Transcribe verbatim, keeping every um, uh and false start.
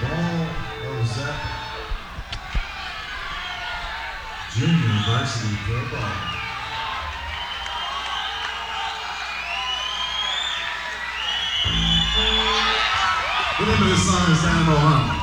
ball goes up. Junior varsity pro ball. The name of this song is Animal Hum.